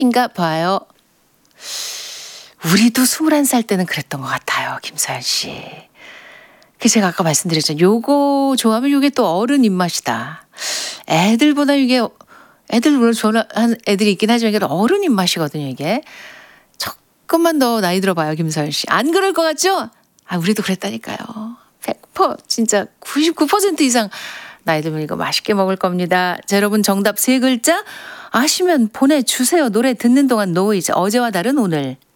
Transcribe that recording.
인가 봐요. 우리도 21살 때는 그랬던 것 같아요, 김서연 씨. 그 제가 아까 말씀드렸죠. 요거 좋아하면 요게 또 어른 입맛이다. 애들보다 이게 애들 물론 좋아하는 애들이 있긴 하지만 이게 어른 입맛이거든요, 이게. 조금만 더 나이 들어봐요, 김서연 씨. 안 그럴 것 같죠? 아, 우리도 그랬다니까요. 100% 진짜 99% 이상 나이 들면 이거 맛있게 먹을 겁니다. 자, 여러분 정답 3글자 아시면 보내주세요. 노래 듣는 동안 노이즈 어제와 다른 오늘.